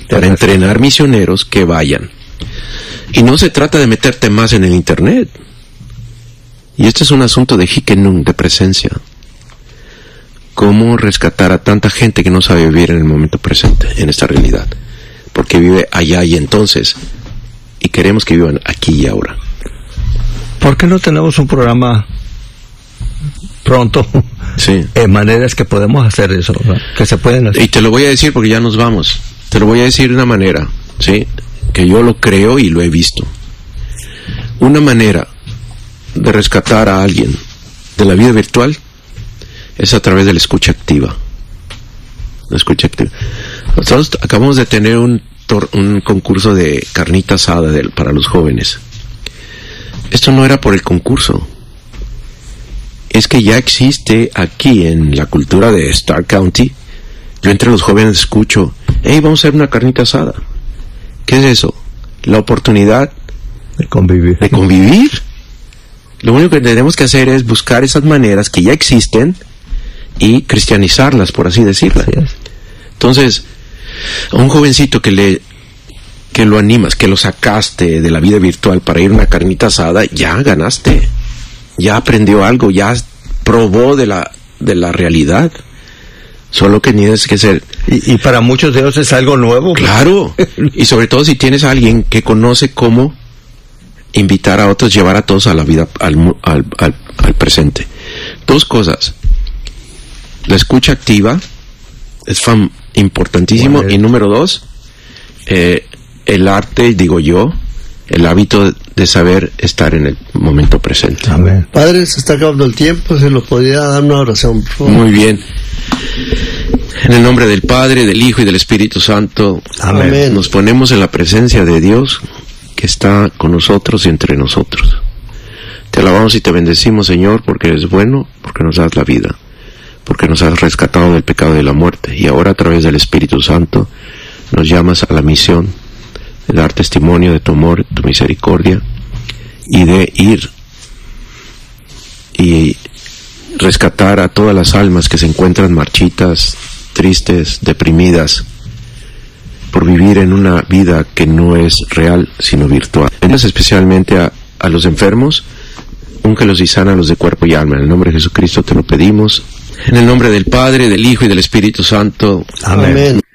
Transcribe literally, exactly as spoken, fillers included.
para entrenar misioneros que vayan. Y no se trata de meterte más en el internet. Y este es un asunto de hikenun, de presencia. Cómo rescatar a tanta gente que no sabe vivir en el momento presente, en esta realidad, porque vive allá y entonces, y queremos que vivan aquí y ahora. ¿Por qué no tenemos un programa pronto? Sí. En maneras que podemos hacer eso, ¿no? Que se pueden hacer. Y te lo voy a decir porque ya nos vamos. Te lo voy a decir de una manera, ¿sí? Que yo lo creo y lo he visto. Una manera de rescatar a alguien de la vida virtual es a través de la escucha activa. La escucha activa. Nosotros acabamos de tener un, tor- un concurso de carnita asada de, para los jóvenes. Esto no era por el concurso. Es que ya existe aquí en la cultura de Stark County. Yo entre los jóvenes escucho, hey, vamos a hacer una carnita asada. ¿Qué es eso? La oportunidad de convivir. De convivir. Lo único que tenemos que hacer es buscar esas maneras que ya existen y cristianizarlas, por así decirlo. Así es. Entonces, a un jovencito que le que lo animas, que lo sacaste de la vida virtual para ir a una carnita asada, ya ganaste. Ya aprendió algo, ya probó de la de la realidad. Solo que tienes que ser... Y, y para muchos de ellos es algo nuevo. Claro. Y sobre todo si tienes a alguien que conoce cómo invitar a otros, llevar a todos a la vida, al, al, al, al presente. Dos cosas. La escucha activa es fam- importantísimo. Bueno, y número dos, eh, el arte, digo yo, el hábito de saber estar en el momento presente. Amén. Padre, se está acabando el tiempo, se lo podría dar una oración, por favor. Muy bien. En el nombre del Padre, del Hijo y del Espíritu Santo. Amén. Nos ponemos en la presencia de Dios que está con nosotros y entre nosotros. Te alabamos y te bendecimos, Señor, porque eres bueno, porque nos das la vida, porque nos has rescatado del pecado y de la muerte, y ahora a través del Espíritu Santo nos llamas a la misión de dar testimonio de tu amor, tu misericordia, y de ir y rescatar a todas las almas que se encuentran marchitas, tristes, deprimidas, por vivir en una vida que no es real, sino virtual. Bendices especialmente a, a los enfermos, úngelos y sánalos de cuerpo y alma. En el nombre de Jesucristo te lo pedimos. En el nombre del Padre, del Hijo y del Espíritu Santo. Amén. Amén.